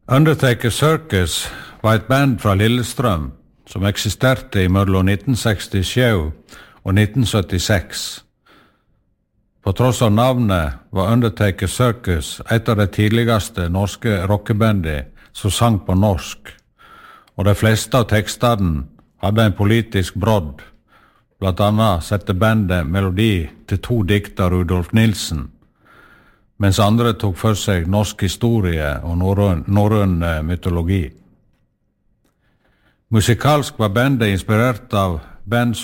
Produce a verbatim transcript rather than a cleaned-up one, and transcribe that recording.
Undertaker Circus var et band fra Lillestrøm som eksisterte mellom nitten sekstisju og nitten syttiseks. På tross av navnet var Undertaker Circus et av de tidligste norske rockebandene som sang på norsk, og de fleste av tekstene hadde en politisk brodd. Blant annet sette bandet melodi til to dikt av Rudolf Nilsen, mens andre tok for seg norsk historie og norrøn, norrøn mytologi. Musikalsk var bandet inspirert av band